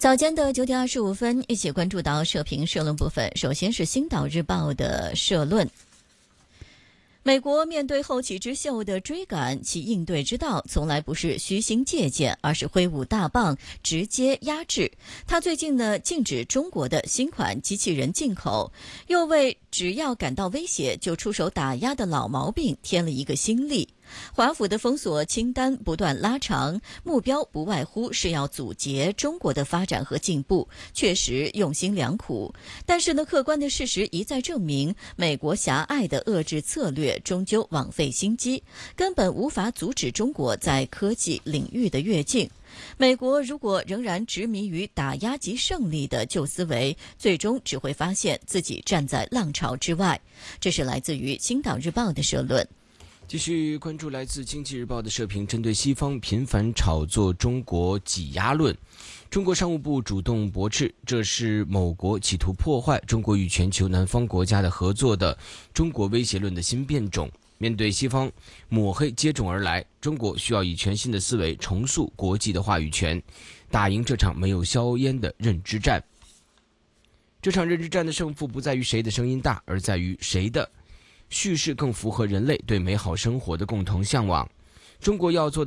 早间的9点25分，一起关注到社评社论部分。首先是《星岛日报》的社论。美国面对后起之秀的追赶，其应对之道从来不是虚心借鉴，而是挥舞大棒，直接压制。他最近呢，禁止中国的新款机器人进口，又为只要感到威胁就出手打压的老毛病添了一个新例。华府的封锁清单不断拉长，目标不外乎是要阻截中国的发展和进步，确实用心良苦。但是呢，客观的事实一再证明，美国狭隘的遏制策略终究枉费心机，根本无法阻止中国在科技领域的跃进。美国如果仍然执迷于打压及胜利的旧思维，最终只会发现自己站在浪潮之外。这是来自于《星岛日报》的社论。 继续关注来自《经济日报》的社评，针对西方频繁炒作中国挤压论，中国商务部主动驳斥，这是某国企图破坏中国与全球南方国家的合作的中国威胁论的新变种。面对西方抹黑接踵而来，中国需要以全新的思维重塑国际的话语权，打赢这场没有硝烟的认知战。这场认知战的胜负不在于谁的声音大，而在于谁的叙事更符合人类对美好生活的共同向往。中国要做